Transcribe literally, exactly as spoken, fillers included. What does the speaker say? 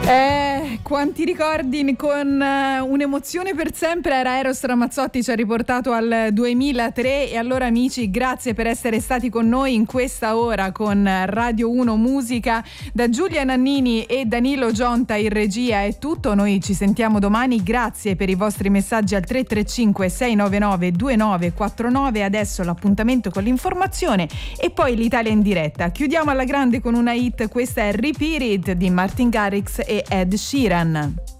Eh, quanti ricordi con uh, un'emozione per sempre. Era Eros Ramazzotti, ci ha riportato al duemilatré. E allora amici, grazie per essere stati con noi in questa ora con Radio uno Musica. Da Giulia Nannini e Danilo Gionta in regia è tutto, noi ci sentiamo domani. Grazie per i vostri messaggi al tre tre cinque sei nove nove due nove quattro nove. Adesso l'appuntamento con l'informazione e poi l'Italia in diretta. Chiudiamo alla grande con una hit, questa è Repeat It di Martin Garrix e Ed Sheeran.